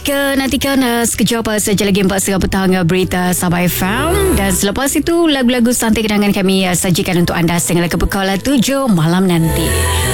kita nantikan sekejap saja lagi 4.30 petang berita Sabah FM. Dan selepas itu lagu-lagu santai kenangan kami sajikan untuk anda sehingga ke pukul 7 malam nanti.